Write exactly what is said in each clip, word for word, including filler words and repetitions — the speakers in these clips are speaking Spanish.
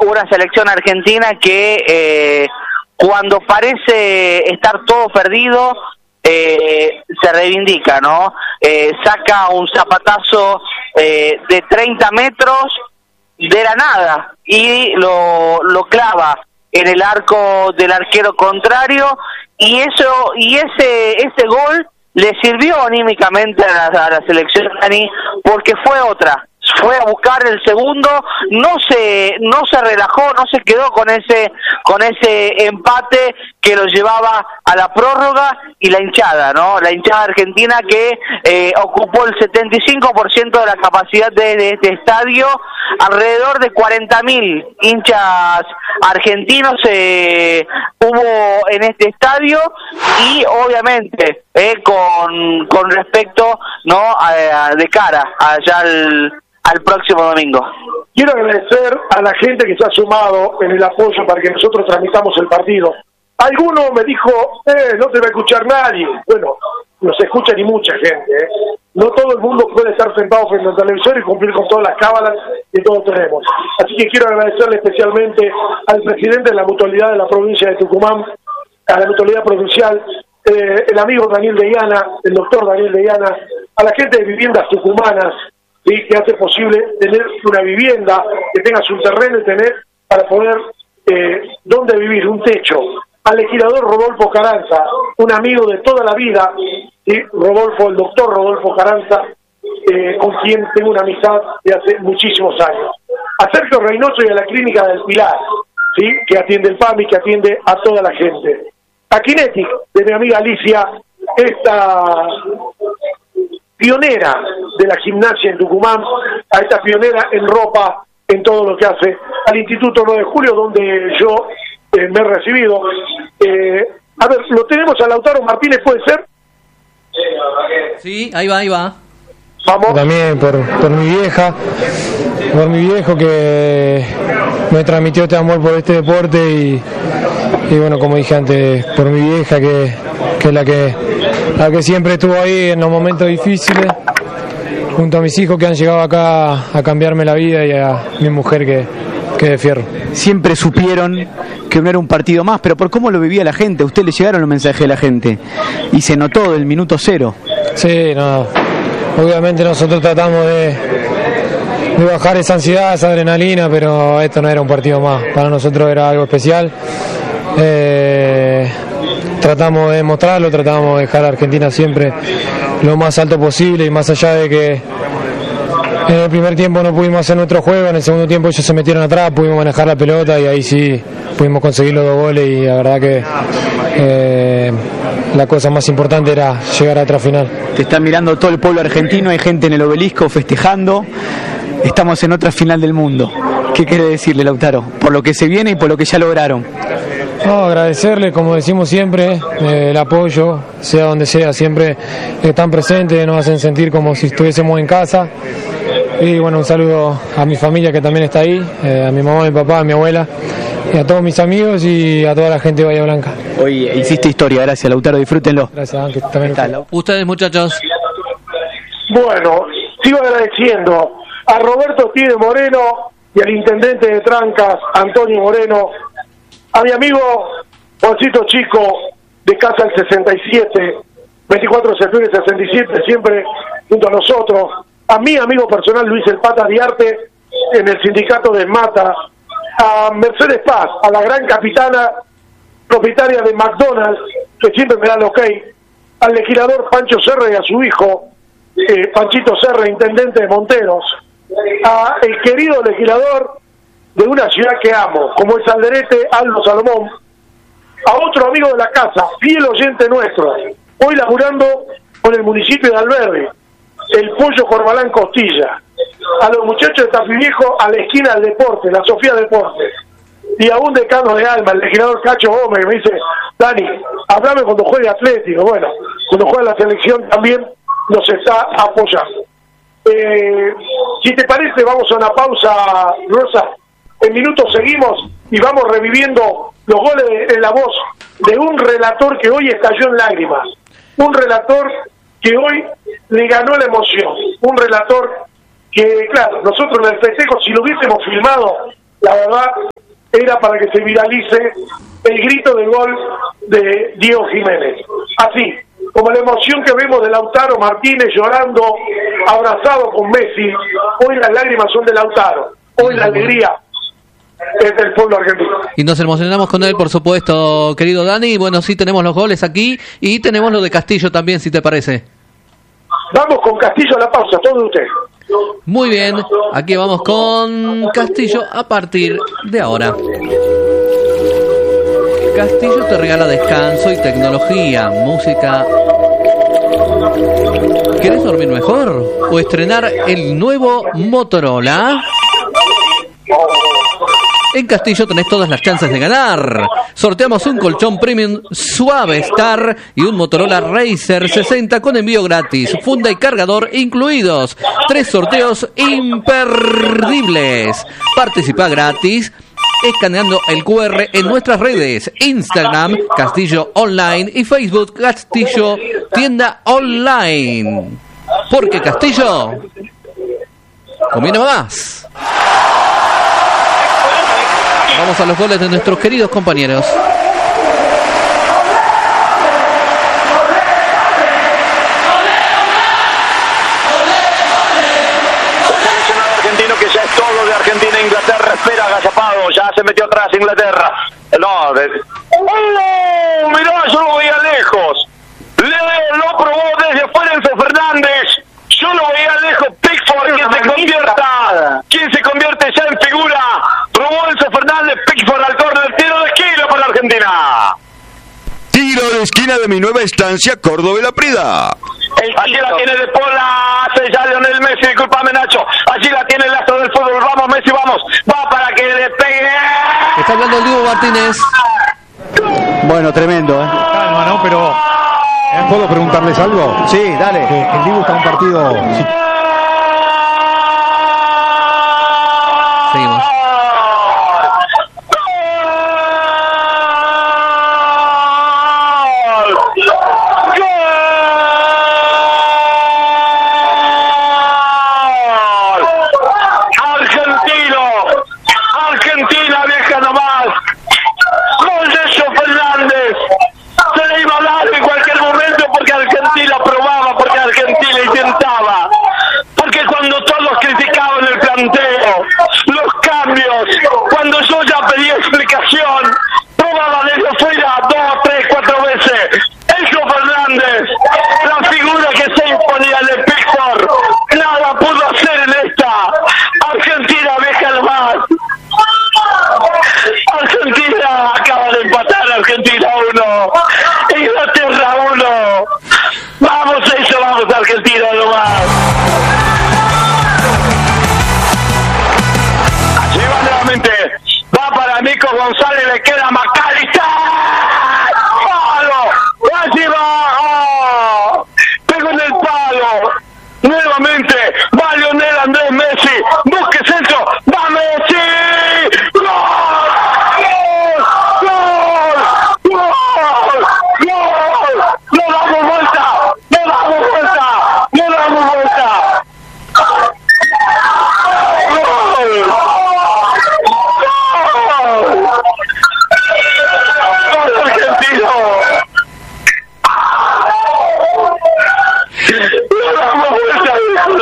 una selección argentina que eh, cuando parece estar todo perdido, eh, se reivindica, ¿no? Eh, saca un zapatazo eh, de treinta metros de la nada y lo, lo clava en el arco del arquero contrario, y eso y ese ese gol le sirvió anímicamente a la, a la selección, Dani, porque fue otra. Fue a buscar el segundo, no se no se relajó, no se quedó con ese con ese empate que lo llevaba a la prórroga, y la hinchada, ¿no? La hinchada argentina que eh, ocupó el setenta y cinco por ciento de la capacidad de, de este estadio, alrededor de cuarenta mil hinchas argentinos eh, hubo en este estadio, y obviamente eh, con con respecto, ¿no? A, a, de cara allá al al próximo domingo. Quiero agradecer a la gente que se ha sumado en el apoyo para que nosotros transmitamos el partido. Alguno me dijo, eh, no te va a escuchar nadie. Bueno, no se escucha ni mucha gente, ¿eh? No todo el mundo puede estar sentado frente al televisor y cumplir con todas las cábalas que todos tenemos. Así que quiero agradecerle especialmente al presidente de la mutualidad de la provincia de Tucumán, a la mutualidad provincial, eh, el amigo Daniel Deyana, el doctor Daniel Deyana, a la gente de Viviendas Tucumanas, ¿sí? Que hace posible tener una vivienda, que tengas un terreno y tener para poder eh, dónde vivir, un techo. Al legislador Rodolfo Carranza, un amigo de toda la vida, ¿sí? Rodolfo, el doctor Rodolfo Carranza, eh, con quien tengo una amistad de hace muchísimos años. A Sergio Reynoso y a la Clínica del Pilar, ¿sí? Que atiende el P A M I, que atiende a toda la gente. A Kinetic, de mi amiga Alicia, esta pionera de la gimnasia en Tucumán, a esta pionera en ropa, en todo lo que hace, al Instituto nueve de julio, donde yo eh, me he recibido. Eh, a ver, lo tenemos a Lautaro Martínez, ¿puede ser? Sí, ahí va, ahí va. Vamos. También por, por mi vieja, por mi viejo que me transmitió este amor por este deporte, y, y bueno, como dije antes, por mi vieja que, que es la que la que siempre estuvo ahí en los momentos difíciles, junto a mis hijos que han llegado acá a cambiarme la vida, y a mi mujer que, que de fierro. Siempre supieron que no era un partido más, pero por cómo lo vivía la gente, a usted le llegaron los mensajes de la gente y se notó del minuto cero. Sí, no, obviamente nosotros tratamos de, de bajar esa ansiedad, esa adrenalina, pero esto no era un partido más, para nosotros era algo especial. Eh, tratamos de mostrarlo, tratamos de dejar a Argentina siempre lo más alto posible, y más allá de que en el primer tiempo no pudimos hacer nuestro juego, en el segundo tiempo ellos se metieron atrás, pudimos manejar la pelota y ahí sí pudimos conseguir los dos goles, y la verdad que eh, la cosa más importante era llegar a otra final. Te está mirando todo el pueblo argentino, hay gente en el obelisco festejando, estamos en otra final del mundo. ¿Qué quiere decirle, Lautaro, por lo que se viene y por lo que ya lograron? No, agradecerle, como decimos siempre, eh, el apoyo, sea donde sea, siempre están presentes, nos hacen sentir como si estuviésemos en casa. Y bueno, un saludo a mi familia que también está ahí, eh, a mi mamá, a mi papá, a mi abuela, y a todos mis amigos y a toda la gente de Bahía Blanca. Hoy hiciste historia, gracias, Lautaro, disfrútenlo. Gracias, Ángel, también. Está, ustedes, muchachos. Bueno, sigo agradeciendo a Roberto Tide Moreno y al intendente de Trancas, Antonio Moreno, a mi amigo Juancito Chico de Casa el sesenta y siete, veinticuatro de septiembre sesenta y siete, siempre junto a nosotros, a mi amigo personal Luis El Pata Diarte en el sindicato de Mata, a Mercedes Paz, a la gran capitana propietaria de McDonald's, que siempre me da el ok, al legislador Pancho Serra y a su hijo, eh, Panchito Serra, intendente de Monteros, a el querido legislador de una ciudad que amo, como es Alderete, Aldo Salomón, a otro amigo de la casa, fiel oyente nuestro, hoy laburando con el municipio de Alberdi, el Pollo Corbalán Costilla, a los muchachos de Tapi Viejo, a la esquina del deporte, la Sofía Deportes, y a un decano de alma, el legislador Cacho Gómez, que me dice, Dani, hablame cuando juegue Atlético. Bueno, cuando juega la selección también nos está apoyando. Eh, si te parece, vamos a una pausa, Rosa. En minutos seguimos y vamos reviviendo los goles de, en la voz de un relator que hoy estalló en lágrimas, un relator que hoy le ganó la emoción, un relator que, claro, nosotros en el festejo, si lo hubiésemos filmado, la verdad era para que se viralice el grito de gol de Diego Jiménez. Así, como la emoción que vemos de Lautaro Martínez llorando, abrazado con Messi, hoy las lágrimas son de Lautaro, hoy la alegría es del pueblo argentino. Y nos emocionamos con él, por supuesto, querido Dani. Y bueno, sí, tenemos los goles aquí y tenemos lo de Castillo también, si te parece. Vamos con Castillo a la pausa, todo usted. Muy bien, aquí vamos con Castillo a partir de ahora. Castillo te regala descanso y tecnología, música. ¿Querés dormir mejor? ¿O estrenar el nuevo Motorola? En Castillo tenés todas las chances de ganar. Sorteamos un colchón premium Suave Star y un Motorola Razer sesenta con envío gratis, funda y cargador incluidos. Tres sorteos imperdibles. Participa gratis escaneando el cu erre en nuestras redes: Instagram Castillo Online y Facebook Castillo Tienda Online. Porque Castillo conviene más. Vamos a los goles de nuestros queridos compañeros. Seleccionado argentino que ya es todo de Argentina. Inglaterra espera agazapado, ya se metió atrás Inglaterra. No, de... ¡Oh! Mirá, yo lo veía lejos. Le lo probó desde afuera Enzo Fernández. Yo lo veía lejos. Pickford, quien se convierta, quien se convierte ya en figura. Probó Enzo Fernández, Pickford al córner, tiro de esquina para Argentina. Tiro de esquina de mi nueva estancia, Córdoba y La Prida. Allí la tiene de Pola, hace ya Lionel Messi, discúlpame Nacho. Allí la tiene el astro del fútbol, vamos Messi, vamos. Va para que le pegue. Está hablando el Dibu Martínez. Bueno, tremendo, ¿eh? Calma, ¿no? Pero, ¿puedo preguntarles algo? Sí, dale. Que el Dibu está un partido... Sí. Seguimos. Cuando yo ya pedí explicación, probaba desde afuera dos, tres, cuatro veces. Enzo Fernández, la figura que se imponía de Pickford, nada pudo hacer en esta. Argentina deja más. Argentina acaba de empatar, Argentina uno, Inglaterra uno. Vamos eso, vamos Argentina nomás. Va para Nico González, le queda McAllister. ¡Palo! ¡Allí va! ¡Oh! Pegó en el palo. Nuevamente va Lionel Andrés Messi. Busque centro. ¡Va Messi! ¡Gol! ¡Gol! ¡Gol! ¡Gol! ¡No damos vuelta! ¡No damos vuelta! ¡No damos vuelta! ¡Gol! Argentino, no damos vuelta, hijo.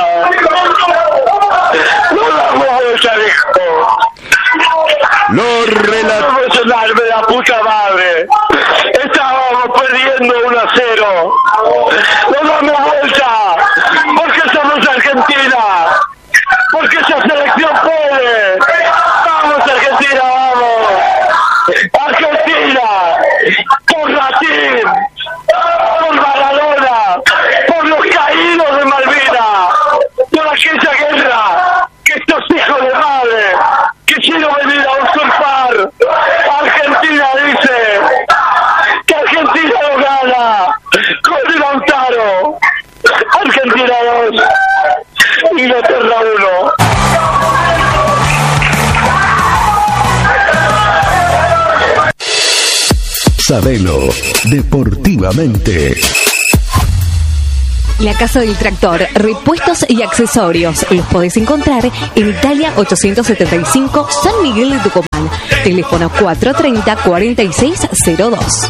No damos vuelta, hijo. Lo relata. No emocionarme, la puta madre. Estábamos perdiendo uno a cero. No damos vuelta. Porque somos Argentina. Porque esa selección puede. Vamos, Argentina, vamos. Argentina, por Latín, por Maradona, por los caídos de Malvinas, por aquella guerra que estos hijos de madre quisieron venir a usurpar. Argentina dice que Argentina lo gana con Lautaro. Argentina dos, Inglaterra uno. Sabelo deportivamente. La Casa del Tractor, repuestos y accesorios. Los podés encontrar en Italia ochocientos setenta y cinco, San Miguel de Tucumán. Teléfono cuatro treinta, cuarenta y seis cero dos.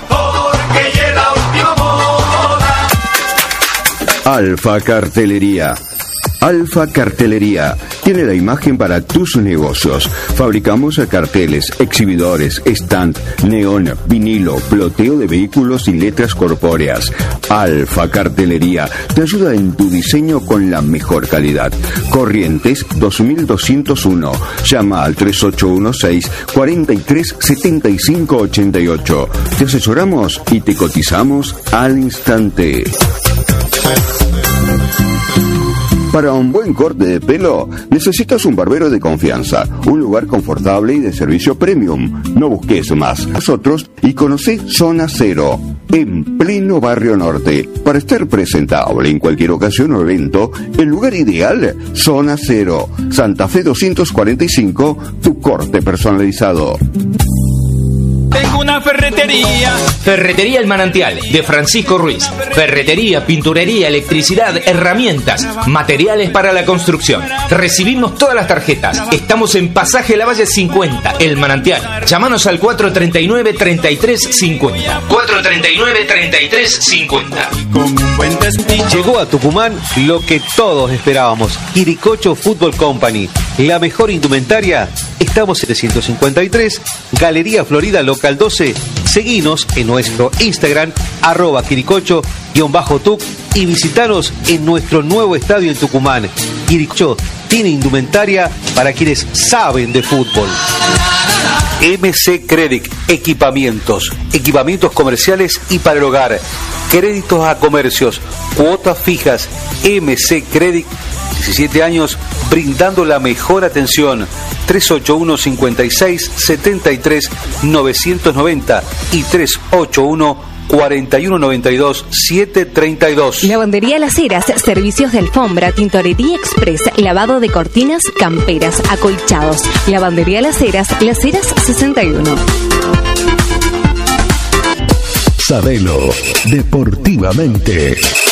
Alfa Cartelería. Alfa Cartelería tiene la imagen para tus negocios. Fabricamos carteles, exhibidores, stand, neón, vinilo, ploteo de vehículos y letras corpóreas. Alfa Cartelería te ayuda en tu diseño con la mejor calidad. Corrientes dos mil doscientos uno. Llama al tres ocho uno seis, cuatro tres, siete cinco ocho ocho. Te asesoramos y te cotizamos al instante. Para un buen corte de pelo, necesitas un barbero de confianza, un lugar confortable y de servicio premium. No busques más. Nosotros y conocé Zona Cero, en pleno Barrio Norte. Para estar presentable en cualquier ocasión o evento, el lugar ideal, Zona Cero. Santa Fe doscientos cuarenta y cinco, tu corte personalizado. Tengo una ferretería. Ferretería El Manantial, de Francisco Ruiz. Ferretería, pinturería, electricidad, herramientas, materiales para la construcción. Recibimos todas las tarjetas. Estamos en Pasaje Lavalle cincuenta, El Manantial. Llámanos al cuatro treinta y nueve, treinta y tres cincuenta. cuatro treinta y nueve, treinta y tres cincuenta. Llegó a Tucumán lo que todos esperábamos. Quiricocho Fútbol Company. La mejor indumentaria. Estamos en setecientos cincuenta y tres, Galería Florida, local doce. Seguinos en nuestro Instagram, arroba Quiricocho-Tuc, y visitanos en nuestro nuevo estadio en Tucumán. Quiricocho tiene indumentaria para quienes saben de fútbol. M C Credit, equipamientos, equipamientos comerciales y para el hogar, créditos a comercios, cuotas fijas. M C Credit, diecisiete años brindando la mejor atención. tres ocho uno, cincuenta y seis, setenta y tres, novecientos noventa y tres ocho uno, cuarenta y uno, noventa y dos, setecientos treinta y dos. Lavandería Las Heras, servicios de alfombra, tintorería express, lavado de cortinas, camperas, acolchados. Lavandería Las Heras, Las Heras sesenta y uno. Sabelo, deportivamente.